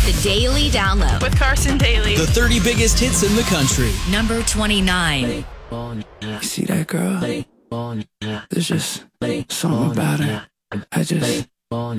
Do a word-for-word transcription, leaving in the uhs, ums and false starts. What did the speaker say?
The Daily Download. With Carson Daly. The thirty biggest hits in the country. Number twenty-nine. You see that girl? There's just something about her. I just